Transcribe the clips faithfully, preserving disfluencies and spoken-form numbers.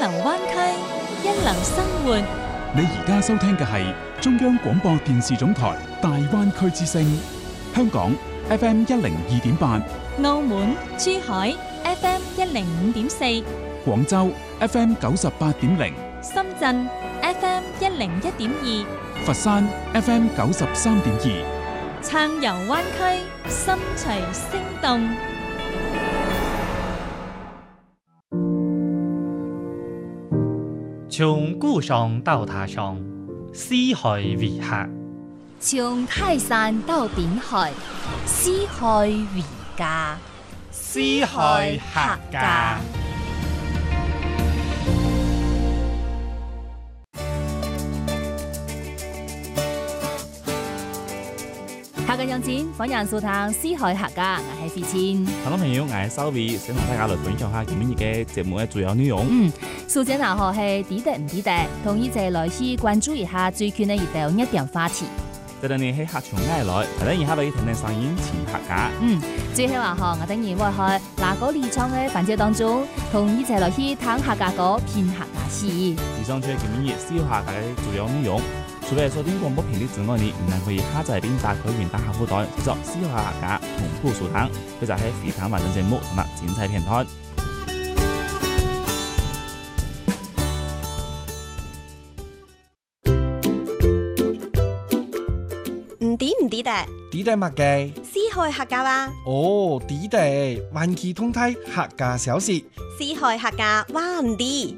流灣區，一流生活。 你而家收聽嘅係中央廣播電視總台大灣區之聲，香港 F M 一零二點八， 澳門、珠海 F M 一零五點四， 廣州 F M 九十八點零， 深圳 F M 一零一點二， 佛山 F M 九十三點二， 暢遊灣區，心隨聲動。 從故鄉到他鄉，四海為客； 從泰山到濱海，四海為家。 四海客家。 客家鄉親，歡迎收聽四海客家，我係飛千。 聽眾朋友，我係收尾，想同大家來分享下今日嘅節目嘅主要內容。 嗯，首先啊，嗬係抵得唔抵得，同一齊來去關注一下最近嘅一道熱點話題。 這兩年喺客場嗌來，睇得以下嚟聽聽聲音前客家。 嗯，最後啊，嗬我等然會喺嗱個理廠嘅環節當中，同一齊來去聽客家歌、編客家詩。 以上就係今日四海客家嘅主要內容。除了收聽廣播頻率之外，你仍然可以下載並打開雲端客戶端，製作四海客家同步收聽，佢就係非常完整節目同埋精彩片段。 唔抵唔抵得？ 抵得乜嘅？ 四海客家話。 哦，抵得，環球通態客家小事。 四海客家話唔抵。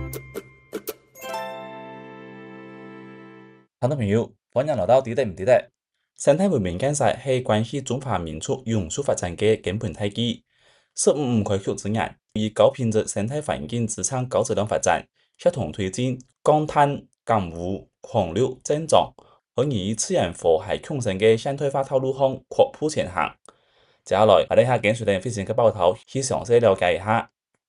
聽眾朋友，歡迎來到抵得唔抵得。生態文明建設係關係中華民族永續發展嘅根本大計。十五五規劃之年，以高品質生態環境支撐高質量發展，協同推進降碳、降污、狂綠、增長，可以自然和諧共生嘅現代化道路上擴步前行。接下來，我哋下跟隨定飛行嘅報道，去詳細了解一下。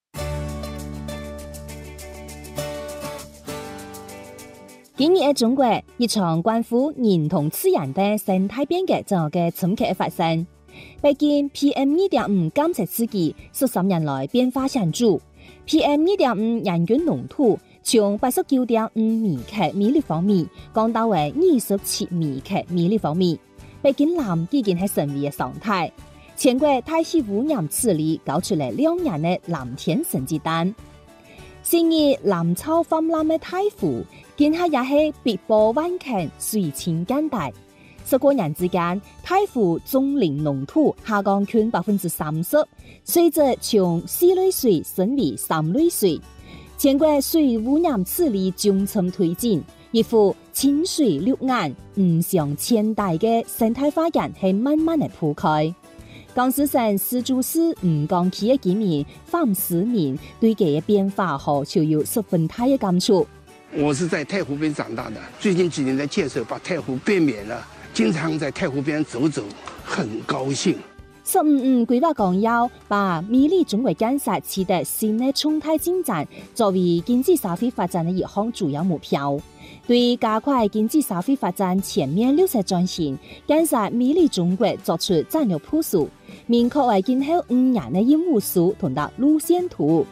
今日喺中國，一場關乎人同自然嘅生態變革就嘅深刻嘅發生。畢竟 P M 二點五 監測刺激十三年來變化顯著 ，P M 二點五 人均濃度從八十九點五微克每立方米降到為二十七微克每立方米。畢竟藍已經係成為嘅常態，全國大氣污染治理搞出嚟兩年嘅藍天成績單。先以藍超泛濫嘅大湖，見下也係碧波萬頃，水清間大。十個年之間，大湖總磷濃度下降近百分之三十，隨着從四類水升為三類水。全國水污染治理重層推進，一副清水綠眼、五常千代嘅生態花園係慢慢嘅鋪開。江蘇省石柱市吳江區嘅居民范思明對佢嘅變化後就有十分大嘅感觸。 我是在太湖邊長大的，最近幾年的建設把太湖變美了，經常在太湖邊走走，很高興。 十五五規劃綱要把美麗中國建設取得新的重大進展，作為經濟社會發展的一項主要目標。對加快經濟社會發展全面綠色轉型，建設美麗中國作出戰略部署，明確為今後五年的任務數同埋路線圖。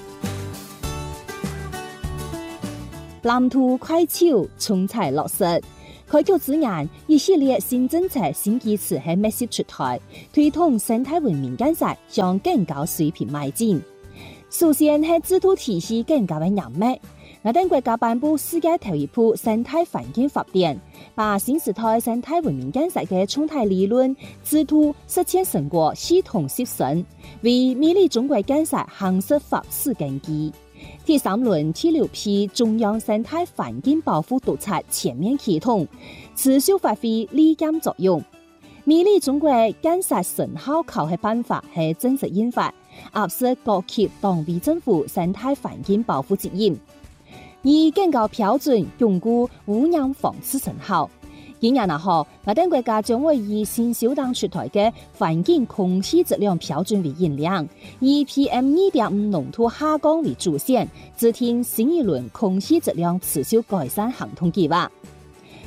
藍圖快手衝才落實，開局之年一系列新政策新機制喺密切出台，推動生態文明建設向更高水平邁進。首先係制度體系更加嘅嚴密。我等國家頒布世界頭一部生態環境法典，把新時代生態文明建設嘅生態理論、制度實踐成果系統實施，為美麗中國建設夯實法治根基。第三輪第六批中央生態環境保護督察全面啟動，持續發揮利監作用。美麗中國建設成效考核辦法係正式印發，壓實各級黨委政府生態環境保護責任。以更高標準鞏固污染防治成效。今年啊，嗬，我等國家將會以新修訂出台嘅環境空氣質量標準為引領，以 P M 二點五 濃度下降為主線，制定新一輪空氣質量持續改善行動計劃。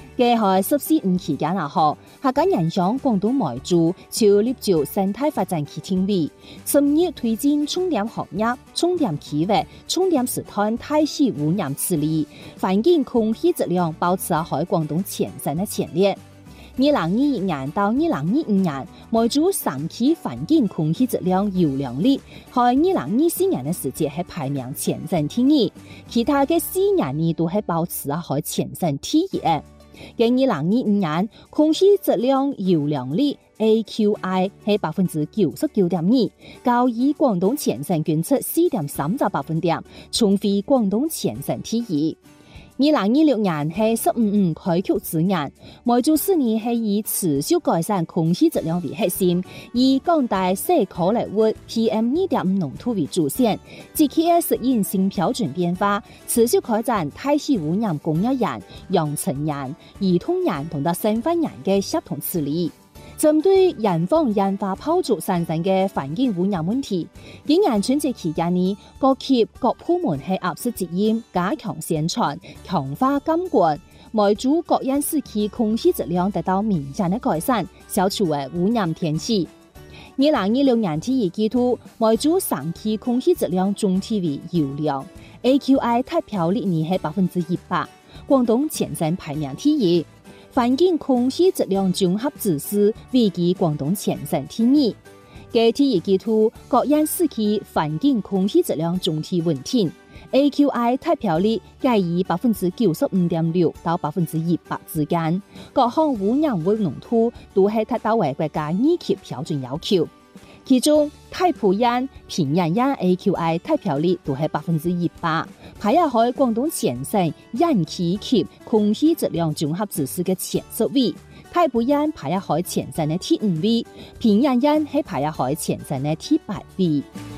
嘅係十四五期間啊，嗬，客家人向廣東梅州朝立州生態發展協定會，深入推進重點行業、重點區域、重點時段大氣污染處理，環境空氣質量保持喺廣東前線嘅前列。二零二一年到二零二五年，梅州三區環境空氣質量優良率，喺二零二四年嘅時節係排名前三第二，其他嘅四年呢都係保持喺前三第一嘅。嘅二零二五年空氣質量優良率 A Q I 係百分之九十九點二，較以廣東前線捐出四點三個百分點，重回廣東前線第一。二零二六年係十五五開局之年，梅州市呢係以持續改善空氣質量為核心，以降低社可粒物 P M 二點五 濃度為主線，積極適應新標準變化，持續開展大氣污染供應人、養成人、兒童人同埋身份人嘅協同處理。針對人防煙花炮竹產生嘅環境污染問題，今年春節期間呢，各級各部門係壓實責任，加強宣傳，強化監管，梅州各縣市區空氣質量得到明顯嘅改善，消除為污染天氣。二零二六年第一季度，梅州三區空氣質量總體為優良 ，A Q I 達標率呢係百分之一百，廣東前線排名第一。環境空氣質量綜合指數位居廣東前線第二。嘅第一季度，各縣市區環境空氣質量總體穩定 ，A Q I 達標率介於百分之九十五點六到百分之一百之間，各項污染物濃度都係達到為國家二級標準要求。其中，太普縣、平陽縣 A Q I 達標率都係百分之一百，排入喺廣東前線縣區級空氣質量綜合指數嘅前十位。太普縣排入喺前線嘅第五位，平陽縣係排入喺前線嘅第八位。